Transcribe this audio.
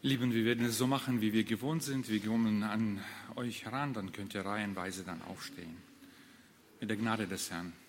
Lieben, wir werden es so machen, wie wir gewohnt sind. Wir kommen an euch heran, dann könnt ihr reihenweise dann aufstehen. Mit der Gnade des Herrn.